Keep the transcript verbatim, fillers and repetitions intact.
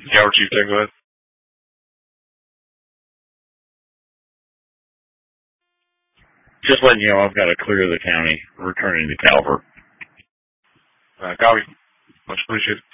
Tower Chief, take go ahead. Just letting you know, I've got to clear the county, returning to Calvert. Uh, copy. Much appreciated.